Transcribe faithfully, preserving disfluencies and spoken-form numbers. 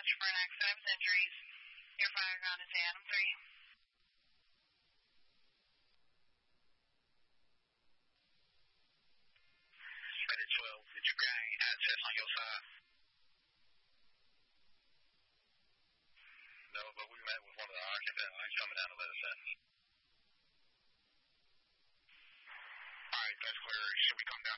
dispatch for an accident with injuries. Your fire ground is Adam three. Ready twelve, did you gain access on your side? No, but we met with one of the occupants. He's coming down to let us in. All right, that's clear. Should we come down